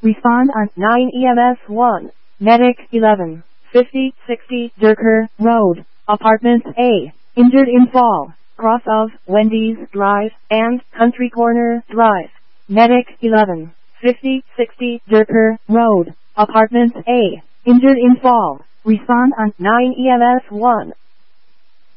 Respond on 9 EMS 1. Medic 11. 5060 Durker Road, Apartment A. Injured in fall, cross of Wendy's Drive and Country Corner Drive. Medic 11. 5060 Durker Road, Apartment A. Injured in fall. Respond on 9 EMS 1.